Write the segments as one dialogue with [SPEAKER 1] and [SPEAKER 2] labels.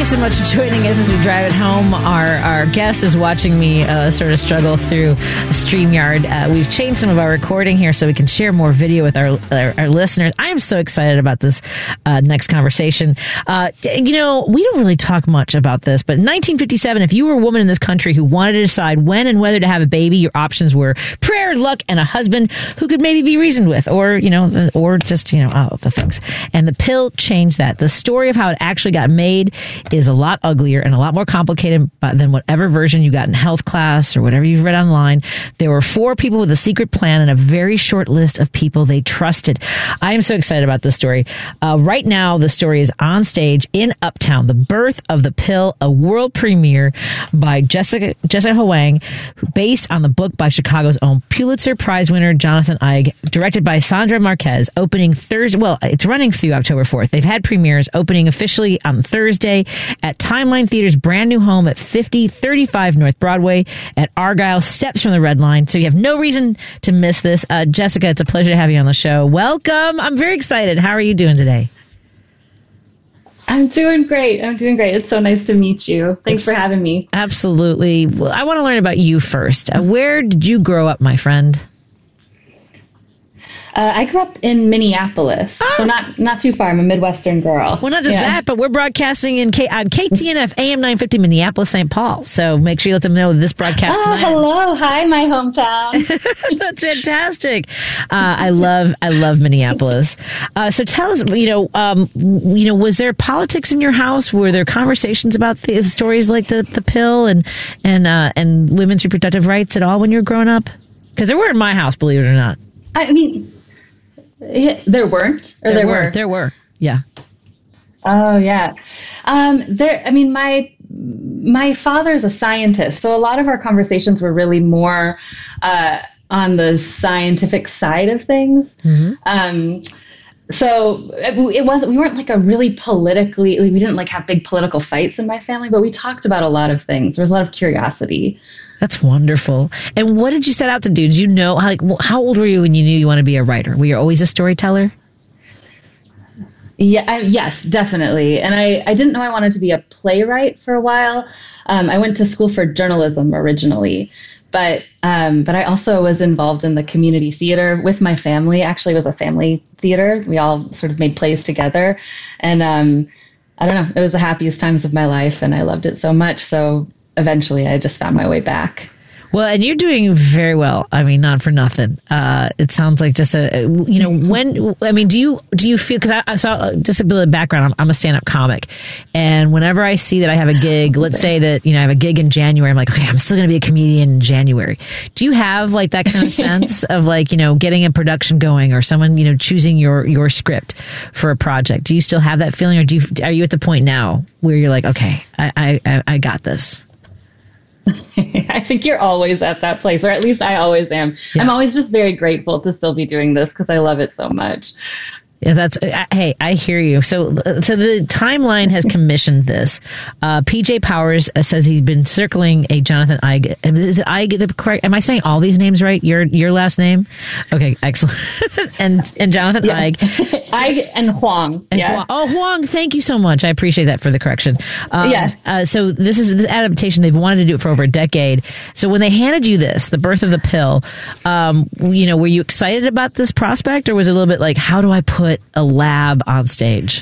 [SPEAKER 1] so much for joining us as we drive it home. Our guest is watching me sort of struggle through StreamYard. We've changed some of our recording here so we can share more video with our listeners. I am so excited about this next conversation. We don't really talk much about this, but in 1957, if you were a woman in this country who wanted to decide when and whether to have a baby, your options were prayer, luck, and a husband who could maybe be reasoned with, or just the things. And the pill changed that. The story of how it actually got made is a lot uglier and a lot more complicated than whatever version you got in health class or whatever you've read online. There were 4 people with a secret plan and a very short list of people they trusted. I am so excited about this story. Right now, the story is on stage in Uptown, The Birth of the Pill, a world premiere by Jessica Huang, based on the book by Chicago's own Pulitzer Prize winner Jonathan Eig, directed by Sandra Marquez, opening Thursday. Well, it's running through October 4th. They've had premieres, opening officially on Thursday at Timeline Theater's brand new home at 5035 North Broadway at Argyle, steps from the Red Line. So you have no reason to miss this. Jessica, it's a pleasure to have you on the show. Welcome. I'm very excited. How are you doing today?
[SPEAKER 2] I'm doing great. It's so nice to meet you. Thanks for having me.
[SPEAKER 1] Absolutely. Well, I want to learn about you first. Where did you grow up, my friend?
[SPEAKER 2] I grew up in Minneapolis, so not too far. I'm a Midwestern girl.
[SPEAKER 1] Well, not just that, but we're broadcasting on KTNF AM 950 Minneapolis, St. Paul. So make sure you let them know this broadcast tonight.
[SPEAKER 2] Hello. Hi, my hometown.
[SPEAKER 1] That's fantastic. I love Minneapolis. So tell us, was there politics in your house? Were there conversations about the stories like the pill and women's reproductive rights at all when you were growing up? Because there were in my house, believe it or not.
[SPEAKER 2] I mean, there weren't, or there were?
[SPEAKER 1] There were, yeah.
[SPEAKER 2] Oh, yeah. My father's a scientist, so a lot of our conversations were really more on the scientific side of things. Mm-hmm. So we weren't like a really politically, we didn't like have big political fights in my family, but we talked about a lot of things. There was a lot of curiosity.
[SPEAKER 1] That's wonderful. And what did you set out to do? Did you know, how old were you when you knew you wanted to be a writer? Were you always a storyteller?
[SPEAKER 2] Yeah, yes, definitely. And I didn't know I wanted to be a playwright for a while. I went to school for journalism originally, but I also was involved in the community theater with my family. Actually, it was a family theater. We all sort of made plays together. And I don't know, it was the happiest times of my life, and I loved it so much. So eventually I just found my way back.
[SPEAKER 1] Well, and you're doing very well. I mean, not for nothing. It sounds like just do you feel, because I saw just a bit of background, I'm a stand-up comic. And whenever I see that I have a gig, let's say that, I have a gig in January, I'm like, okay, I'm still going to be a comedian in January. Do you have like that kind of sense of like, getting a production going, or someone, choosing your script for a project? Do you still have that feeling, or are you at the point now where you're like, okay, I got this?
[SPEAKER 2] I think you're always at that place, or at least I always am. Yeah. I'm always just very grateful to still be doing this because I love it so much.
[SPEAKER 1] Yeah, hey, I hear you. So the Timeline has commissioned this. PJ Powers says he's been circling a Jonathan Eig. Is it Eig the correct? Am I saying all these names right? Your last name? Okay, excellent. and Jonathan Eig.
[SPEAKER 2] Eig and Huang.
[SPEAKER 1] Huang. Oh, Huang, thank you so much. I appreciate that for the correction. So this adaptation, they've wanted to do it for over a decade. So when they handed you this, The Birth of the Pill, were you excited about this prospect, or was it a little bit like, how do I put a lab on stage?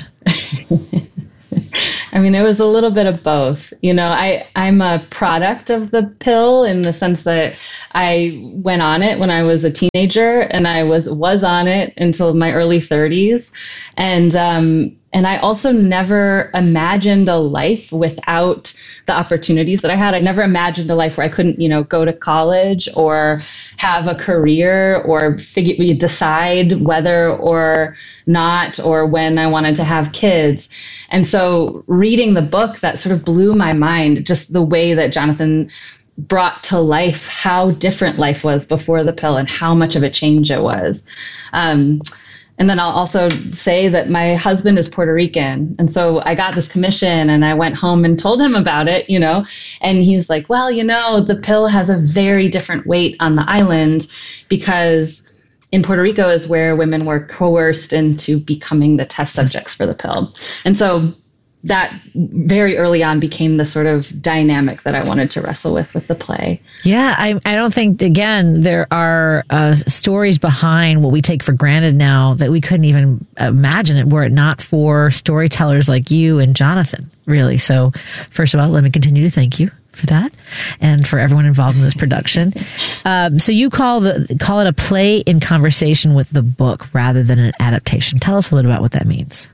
[SPEAKER 2] I mean, it was a little bit of both. I'm a product of the pill in the sense that I went on it when I was a teenager, and I was on it until my early 30s. And I also never imagined a life without the opportunities that I had. I never imagined a life where I couldn't, go to college or have a career or decide whether or not, or when I wanted to have kids. And so reading the book, that sort of blew my mind, just the way that Jonathan brought to life how different life was before the pill and how much of a change it was. And then I'll also say that my husband is Puerto Rican. And so I got this commission and I went home and told him about it, and he was like, well, the pill has a very different weight on the island, because in Puerto Rico is where women were coerced into becoming the test subjects for the pill. And so that very early on became the sort of dynamic that I wanted to wrestle with the play.
[SPEAKER 1] Yeah, I don't think, again, there are stories behind what we take for granted now that we couldn't even imagine it were it not for storytellers like you and Jonathan, really. So first of all, let me continue to thank you for that and for everyone involved in this production. So you call it a play in conversation with the book rather than an adaptation. Tell us a little about what that means.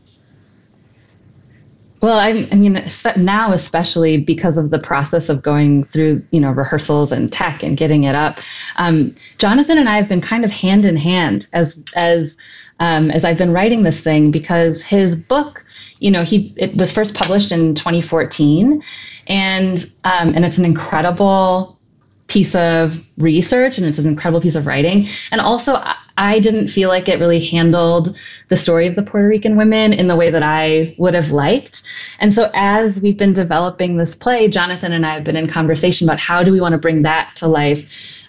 [SPEAKER 2] Well, I mean, now especially because of the process of going through, rehearsals and tech and getting it up, Jonathan and I have been kind of hand in hand as I've been writing this thing, because his book, it was first published in 2014, and it's an incredible piece of research and it's an incredible piece of writing. And also, I didn't feel like it really handled the story of the Puerto Rican women in the way that I would have liked. And so as we've been developing this play, Jonathan and I have been in conversation about how do we want to bring that to life.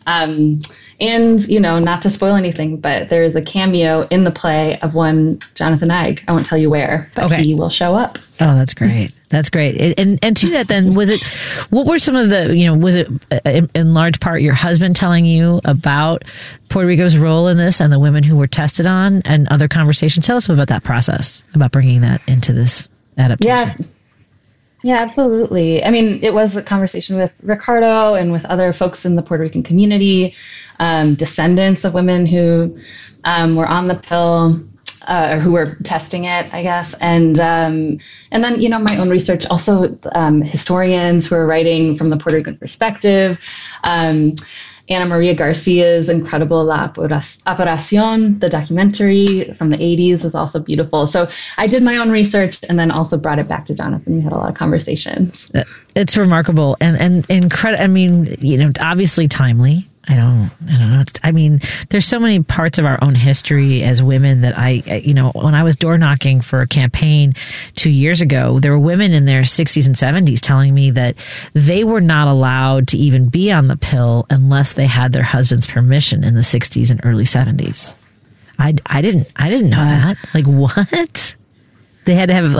[SPEAKER 2] And, not to spoil anything, but there is a cameo in the play of one Jonathan Eig. I won't tell you where, but he will show up.
[SPEAKER 1] Oh, that's great. That's great. And to that then, what were some of was it in large part your husband telling you about Puerto Rico's role in this and the women who were tested on and other conversations? Tell us about that process, about bringing that into this adaptation.
[SPEAKER 2] Yeah, absolutely. I mean, it was a conversation with Ricardo and with other folks in the Puerto Rican community, descendants of women who were on the pill, or who were testing it, I guess. And then, my own research, also historians who are writing from the Puerto Rican perspective. Ana Maria Garcia's incredible La Apuración, the documentary from the 80s, is also beautiful. So I did my own research and then also brought it back to Jonathan. We had a lot of conversations.
[SPEAKER 1] It's remarkable and incredible. I mean, obviously timely. I don't know. I mean, there's so many parts of our own history as women that when I was door knocking for a campaign 2 years ago, there were women in their 60s and 70s telling me that they were not allowed to even be on the pill unless they had their husband's permission in the 60s and early 70s. I didn't know that. Like, what? They had to have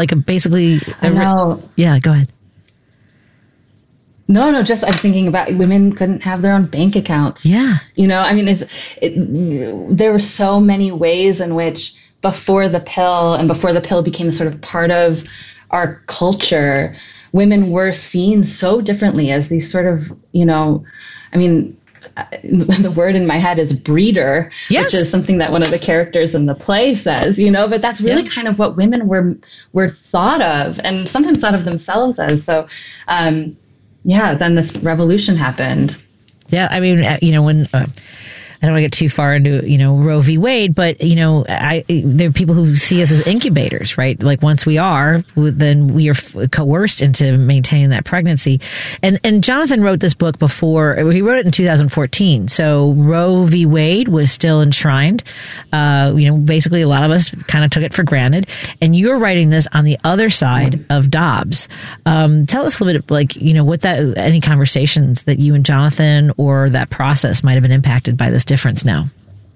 [SPEAKER 1] yeah, go ahead.
[SPEAKER 2] No, just I'm thinking about women couldn't have their own bank accounts.
[SPEAKER 1] Yeah.
[SPEAKER 2] I mean, there were so many ways in which before the pill became sort of part of our culture, women were seen so differently as these sort of, I mean, the word in my head is breeder,
[SPEAKER 1] yes,
[SPEAKER 2] which is something that one of the characters in the play says, but that's really kind of what women were thought of and sometimes thought of themselves as. So, then this revolution happened.
[SPEAKER 1] Yeah, I mean, when I don't want to get too far into, Roe v. Wade, but, there are people who see us as incubators, right? Like once we are, then we are coerced into maintaining that pregnancy. And Jonathan wrote this book before, he wrote it in 2014. So Roe v. Wade was still enshrined. Basically a lot of us kind of took it for granted. And you're writing this on the other side of Dobbs. Tell us a little bit, what any conversations that you and Jonathan or that process might have been impacted by this difference now.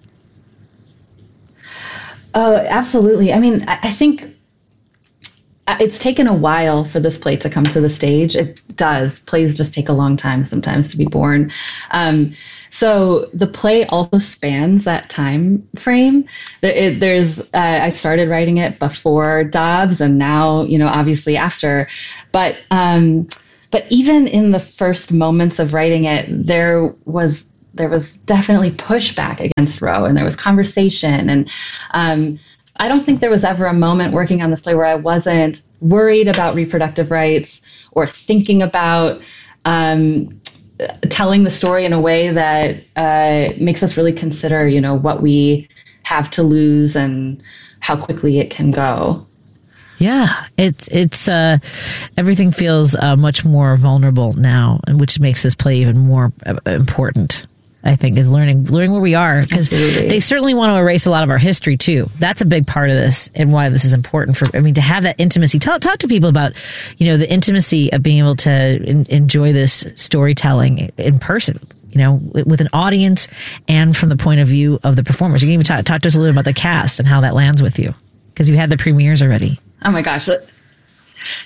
[SPEAKER 2] Oh, absolutely. I mean, I think it's taken a while for this play to come to the stage. It does. Plays just take a long time sometimes to be born. So the play also spans that time frame. I started writing it before Dobbs and now, obviously after. But even in the first moments of writing it, there was definitely pushback against Roe, and there was conversation. And I don't think there was ever a moment working on this play where I wasn't worried about reproductive rights or thinking about telling the story in a way that makes us really consider, what we have to lose and how quickly it can go.
[SPEAKER 1] Yeah, it's everything feels much more vulnerable now, which makes this play even more important. I think is learning where we are, because they certainly want to erase a lot of our history too. That's a big part of this and why this is important to have that intimacy. Talk to people about, the intimacy of being able to enjoy this storytelling in person, with an audience and from the point of view of the performers. You can even talk to us a little about the cast and how that lands with you, because you had the premieres already.
[SPEAKER 2] Oh my gosh.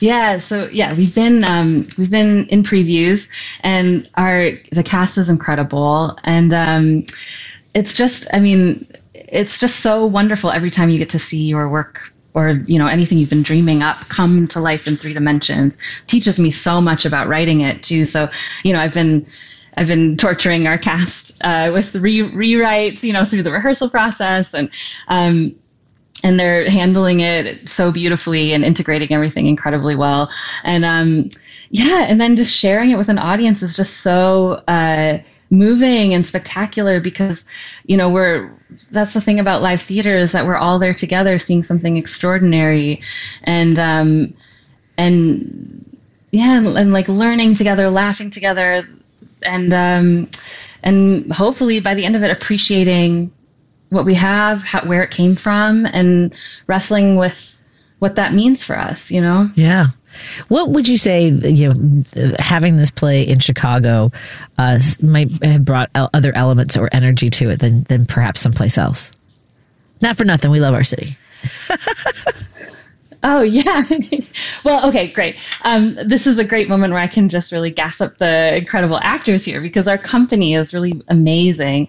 [SPEAKER 2] Yeah, so yeah, we've been in previews, and the cast is incredible, and it's just, I mean, it's just so wonderful every time you get to see your work or, you know, anything you've been dreaming up come to life in 3 dimensions. Teaches me so much about writing it too. So, you know, I've been torturing our cast with rewrites, you know, through the rehearsal process, and they're handling it so beautifully and integrating everything incredibly well. And yeah, and then just sharing it with an audience is just so moving and spectacular, because, you know, that's the thing about live theater, is that we're all there together seeing something extraordinary, and yeah, and like learning together, laughing together, and hopefully by the end of it appreciating what we have, where it came from, and wrestling with what that means for us, you know?
[SPEAKER 1] Yeah. What would you say, you know, having this play in Chicago might have brought other elements or energy to it than perhaps someplace else? Not for nothing, we love our city.
[SPEAKER 2] Oh, yeah. Well, okay, great. This is a great moment where I can just really gas up the incredible actors here, because our company is really amazing.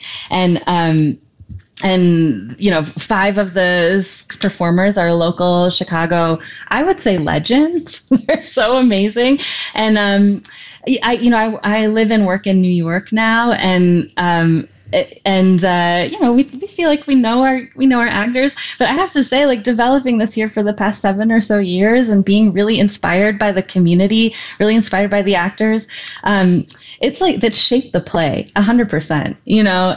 [SPEAKER 2] And, you know, 5 of the 6 performers are local Chicago, I would say, legends. They're so amazing. And, I live and work in New York now, and you know, we feel like we know our actors, but I have to say, like, developing this here for the past 7 or so years and being really inspired by the community, really inspired by the actors, it's like that shaped the play 100%, you know,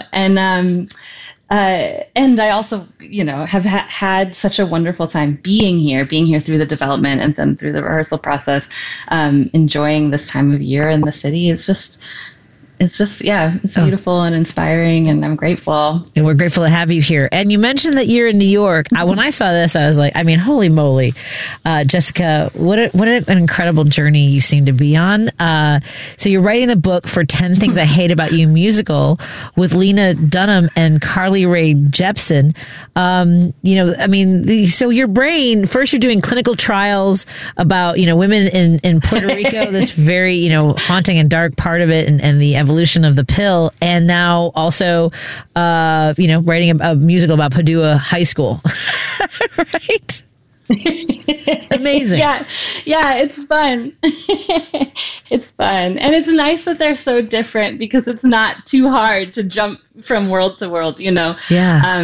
[SPEAKER 2] and I also, you know, have had such a wonderful time being here through the development and then through the rehearsal process, enjoying this time of year in the city. It's just, yeah, it's beautiful and inspiring, and I'm grateful.
[SPEAKER 1] And we're grateful to have you here. And you mentioned that you're in New York. When I saw this, I was like, I mean, holy moly. Jessica, what an incredible journey you seem to be on. So you're writing the book for 10 Things I Hate About You musical with Lena Dunham and Carly Rae Jepsen. You know, I mean, so your brain, first you're doing clinical trials about, you know, women in Puerto Rico, this very, you know, haunting and dark part of it, and the evolution of the pill, and now also, you know, writing a musical about Padua High School, right? Amazing.
[SPEAKER 2] Yeah, it's fun. It's fun, and it's nice that they're so different, because it's not too hard to jump from world to world, you know.
[SPEAKER 1] Yeah.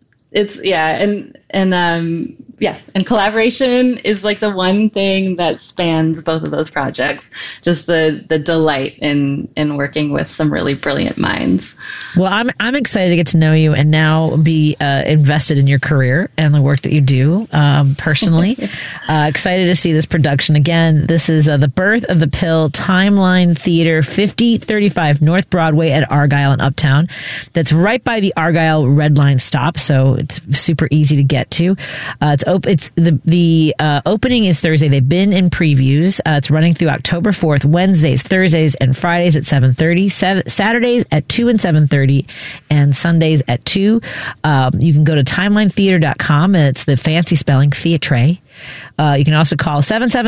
[SPEAKER 2] And collaboration is like the one thing that spans both of those projects. Just the delight in working with some really brilliant minds.
[SPEAKER 1] Well, I'm excited to get to know you and now be invested in your career and the work that you do personally. Excited to see this production again. This is The Birth of the Pill, Timeline Theater, 5035 North Broadway at Argyle and Uptown. That's right by the Argyle Red Line stop, so it's super easy to get to. It's the opening is Thursday. They've been in previews. It's running through October 4th, Wednesdays, Thursdays, and Fridays at 7:30, Saturdays at 2 and 7:30, and Sundays at 2. You can go to timelinetheater.com, and it's the fancy spelling, Theatre. You can also call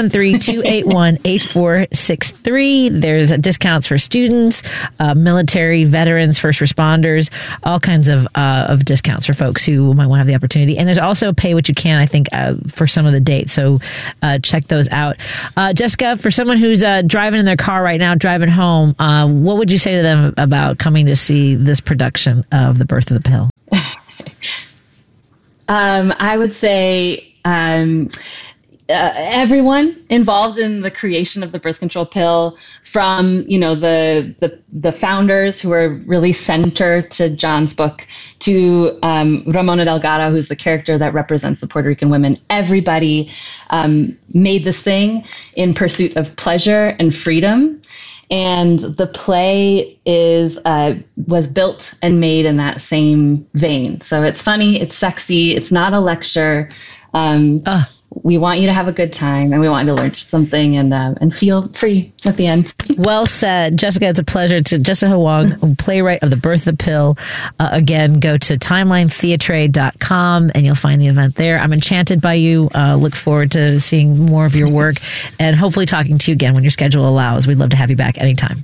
[SPEAKER 1] 773-281-8463. There's discounts for students, military, veterans, first responders, all kinds of discounts for folks who might want to have the opportunity. And there's also pay what you can, I think, for some of the dates. So check those out. Jessica, for someone who's driving in their car right now, driving home, what would you say to them about coming to see this production of The Birth of the Pill?
[SPEAKER 2] I would say everyone involved in the creation of the birth control pill, from, you know, the founders who are really center to John's book, to Ramona Delgado, who's the character that represents the Puerto Rican women. Everybody made this thing in pursuit of pleasure and freedom. And the play was built and made in that same vein. So it's funny, it's sexy, it's not a lecture. we want you to have a good time, and we want you to learn something and feel free at the end.
[SPEAKER 1] Well said, Jessica. It's a pleasure. To Jessica Huang, playwright of The Birth of the Pill. Again, go to timelinetheatre.com and you'll find the event there. I'm enchanted by you. Look forward to seeing more of your work and hopefully talking to you again when your schedule allows. We'd love to have you back anytime.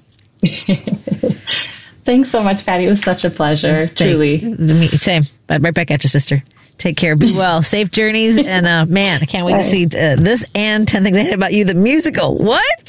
[SPEAKER 2] Thanks so much, Patty. It was such a pleasure. Truly.
[SPEAKER 1] Same. Right back at you, sister. Take care. Be well. Safe journeys. And man, I can't wait to see this and 10 Things I Hate About You, the musical. What?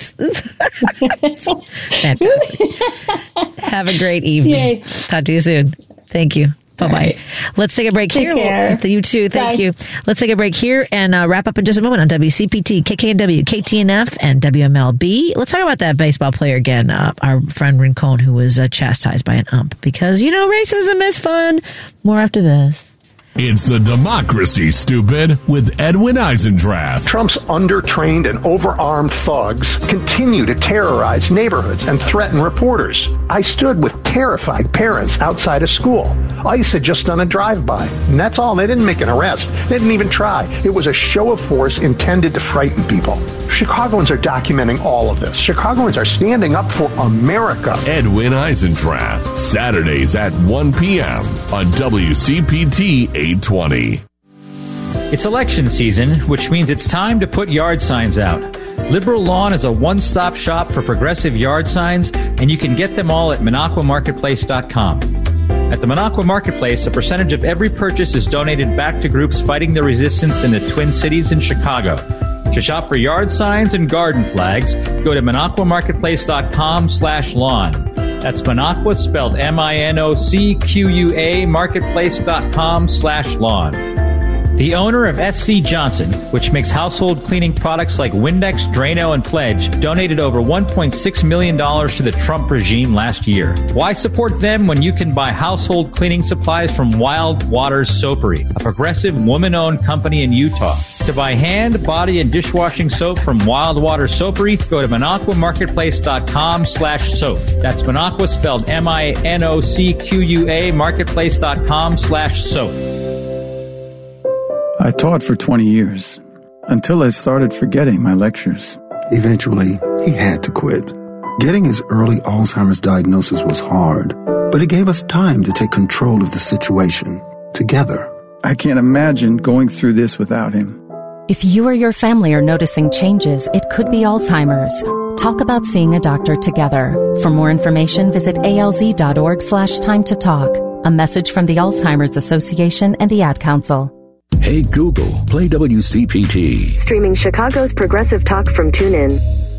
[SPEAKER 1] Fantastic. Have a great evening. Yay. Talk to you soon. Thank you. Bye-bye. Right. Let's take a break here. You too. Thank you. Let's take a break here and wrap up in just a moment on WCPT, KKNW, KTNF, and WMLB. Let's talk about that baseball player again, our friend Rincon, who was chastised by an ump. Because, racism is fun. More after this.
[SPEAKER 3] It's the Democracy, Stupid, with Edwin Eisendrath.
[SPEAKER 4] Trump's undertrained and overarmed thugs continue to terrorize neighborhoods and threaten reporters. I stood with terrified parents outside a school. ICE had just done a drive-by, and that's all. They didn't make an arrest. They didn't even try. It was a show of force intended to frighten people. Chicagoans are documenting all of this. Chicagoans are standing up for America.
[SPEAKER 3] Edwin Eisendrath, Saturdays at 1 p.m. on WCPT 820.
[SPEAKER 5] It's election season, which means it's time to put yard signs out. Liberal Lawn is a one-stop shop for progressive yard signs, and you can get them all at MinocquaMarketplace.com. At the Minocqua Marketplace, a percentage of every purchase is donated back to groups fighting the resistance in the Twin Cities and Chicago. To shop for yard signs and garden flags, go to MinocquaMarketplace.com/lawn. That's Minocqua spelled MINOCQUA marketplace.com/lawn. The owner of SC Johnson, which makes household cleaning products like Windex, Drano, and Pledge, donated over $1.6 million to the Trump regime last year. Why support them when you can buy household cleaning supplies from Wild Waters Soapery, a progressive woman-owned company in Utah? To buy hand, body, and dishwashing soap from Wild Waters Soapery, go to MinocquaMarketplace.com/soap. That's Minocqua spelled MINOCQUA marketplace.com/soap.
[SPEAKER 6] I taught for 20 years, until I started forgetting my lectures.
[SPEAKER 7] Eventually, he had to quit. Getting his early Alzheimer's diagnosis was hard, but it gave us time to take control of the situation, together.
[SPEAKER 6] I can't imagine going through this without him.
[SPEAKER 8] If you or your family are noticing changes, it could be Alzheimer's. Talk about seeing a doctor together. For more information, visit alz.org/time to talk. A message from the Alzheimer's Association and the Ad Council.
[SPEAKER 9] Hey Google, play WCPT.
[SPEAKER 10] Streaming Chicago's progressive talk from TuneIn.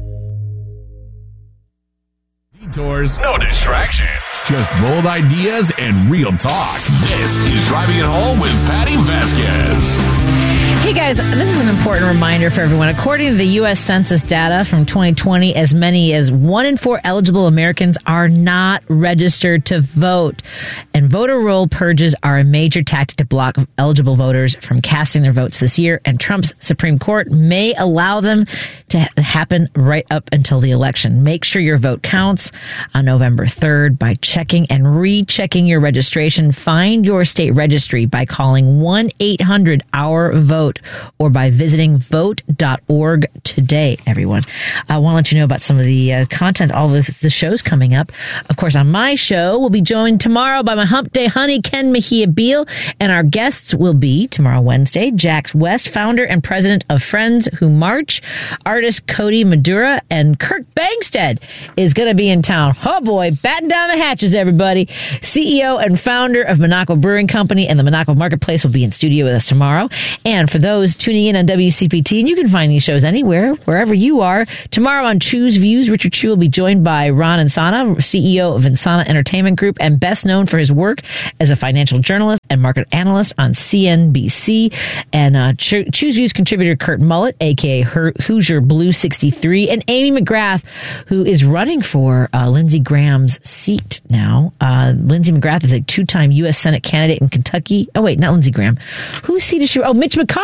[SPEAKER 3] Detours, no distractions, just bold ideas and real talk. This is Driving It Home with Patty Vasquez.
[SPEAKER 1] Hey guys, this is an important reminder for everyone. According to the U.S. Census data from 2020, as many as 1 in 4 eligible Americans are not registered to vote. And voter roll purges are a major tactic to block eligible voters from casting their votes this year. And Trump's Supreme Court may allow them to happen right up until the election. Make sure your vote counts on November 3rd by checking and rechecking your registration. Find your state registry by calling 1-800-OUR-VOTE or by visiting vote.org today, everyone. I want to let you know about some of the content, all of the shows coming up. Of course, on my show, we'll be joined tomorrow by my Hump Day honey, Ken Mejia Beal, and our guests will be, tomorrow, Wednesday, Jax West, founder and president of Friends Who March, artist Cody Madura, and Kirk Bangstead is going to be in town. Oh boy, batten down the hatches, everybody. CEO and founder of Minocqua Brewing Company and the Minocqua Marketplace will be in studio with us tomorrow. And for those tuning in on WCPT, and you can find these shows anywhere, wherever you are. Tomorrow on Choose Views, Richard Chu will be joined by Ron Insana, CEO of Insana Entertainment Group, and best known for his work as a financial journalist and market analyst on CNBC. And Choose Views contributor Kurt Mullett, a.k.a. Hoosier Blue 63, and Amy McGrath, who is running for Lindsey Graham's seat now. Lindsey McGrath is a 2-time U.S. Senate candidate in Kentucky. Oh, wait, not Lindsey Graham. Whose seat is she? Oh, Mitch McConnell.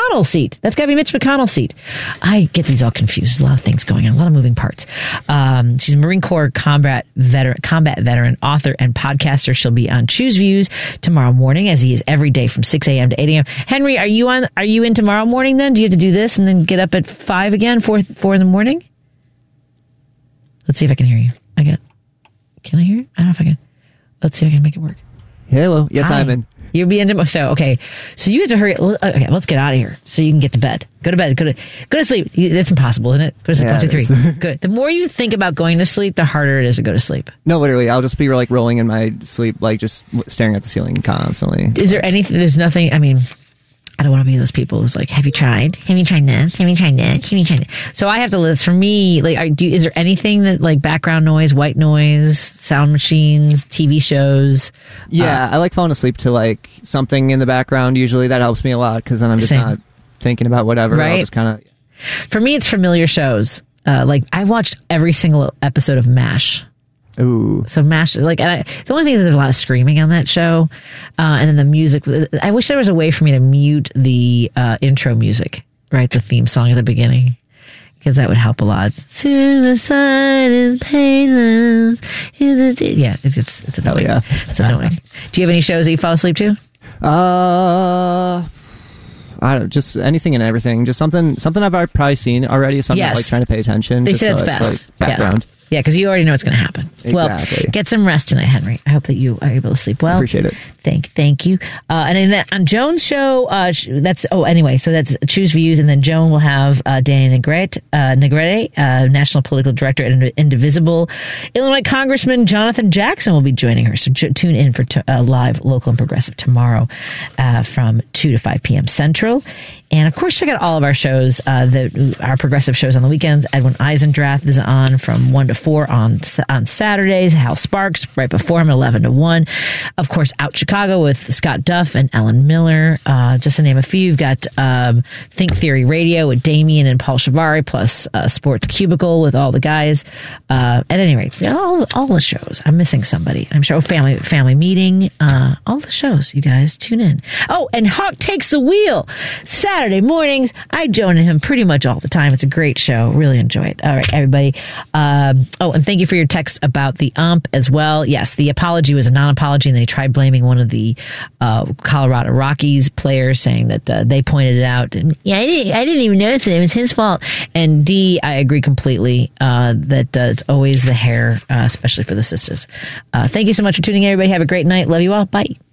[SPEAKER 1] McConnell's seat. That's got to be Mitch McConnell's seat. I get these all confused. There's a lot of things going on, a lot of moving parts. She's a Marine Corps combat veteran, author, and podcaster. She'll be on Choose Views tomorrow morning, as he is every day from 6 a.m. to 8 a.m. Henry, are you in tomorrow morning then? Do you have to do this and then get up at 5 again, 4 in the morning? Let's see if I can hear you. Can I hear you? I don't know if I can. Let's see if I can make it work.
[SPEAKER 11] Hello. Yes, I'm in.
[SPEAKER 1] You'll be in tomorrow. So, okay. So you have to hurry. Okay, let's get out of here so you can get to bed. Go to bed. Go to sleep. That's impossible, isn't it? Go to sleep. 1, 2, 3. Good. The more you think about going to sleep, the harder it is to go to sleep.
[SPEAKER 11] No, literally. I'll just be like rolling in my sleep, like just staring at the ceiling constantly.
[SPEAKER 1] Is there anything? There's nothing. I mean, I don't want to be those people who's like, have you tried? Have you tried this? Have you tried that? Have you tried that? So I have to list for me, like, is there anything that, like, background noise, white noise, sound machines, TV shows?
[SPEAKER 11] Yeah, I like falling asleep to, like, something in the background. Usually that helps me a lot because then I'm just not thinking about whatever.
[SPEAKER 1] Right.
[SPEAKER 11] I'll just kind of.
[SPEAKER 1] For me, it's familiar shows. Like, I watched every single episode of MASH.
[SPEAKER 11] Ooh.
[SPEAKER 1] So MASH, like, the only thing is there's a lot of screaming on that show. And then the music, I wish there was a way for me to mute the intro music, right? The theme song at the beginning. Because that would help a lot. Suicide is painless. Yeah, it's annoying.
[SPEAKER 11] Yeah.
[SPEAKER 1] It's annoying. Do you have any shows that you fall asleep to?
[SPEAKER 11] I don't, just anything and everything. Just something I've probably seen already, so I'm not like trying to pay attention.
[SPEAKER 1] They
[SPEAKER 11] just
[SPEAKER 1] say it's
[SPEAKER 11] so
[SPEAKER 1] best.
[SPEAKER 11] It's like background.
[SPEAKER 1] Yeah, because you already know what's going to happen.
[SPEAKER 11] Exactly.
[SPEAKER 1] Well, get some rest tonight, Henry. I hope that you are able to sleep well.
[SPEAKER 11] Appreciate it.
[SPEAKER 1] Thank you. And on Joan's show, so that's Choose Views, and then Joan will have Danny Negrete, National Political Director at Indivisible. Illinois Congressman Jonathan Jackson will be joining her, so tune in for live, local, and progressive tomorrow from 2 to 5 p.m. Central. And, of course, check out all of our shows, our progressive shows on the weekends. Edwin Eisendrath is on from 1 to 4 on Saturdays. Hal Sparks right before him at 11 to 1. Of course, Out Chicago with Scott Duff and Ellen Miller. Just to name a few, you've got Think Theory Radio with Damien and Paul Shavari, plus Sports Cubicle with all the guys. At any rate, all the shows. I'm missing somebody. I'm sure. Family Meeting. All the shows, you guys. Tune in. Oh, and Hawk Takes the Wheel. Saturday mornings. I join him pretty much all the time. It's a great show. Really enjoy it. All right, everybody. And thank you for your text about the ump as well. Yes, the apology was a non-apology, and they tried blaming one of the Colorado Rockies players, saying that they pointed it out. And, yeah, I didn't even notice it. It was his fault. And D, I agree completely that it's always the hair, especially for the sisters. Thank you so much for tuning in, everybody. Have a great night. Love you all. Bye.